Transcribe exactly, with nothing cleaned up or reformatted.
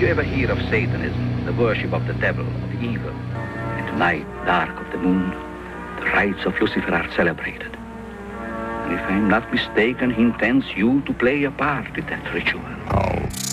you ever hear of Satanism, the worship of the devil, of evil? In the night dark of the moon, the rites of Lucifer are celebrated. And if I'm not mistaken, he intends you to play a part in that ritual.